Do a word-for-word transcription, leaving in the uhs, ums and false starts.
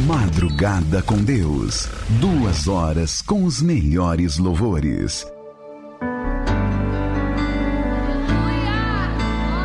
Madrugada com Deus. Duas horas com os melhores louvores.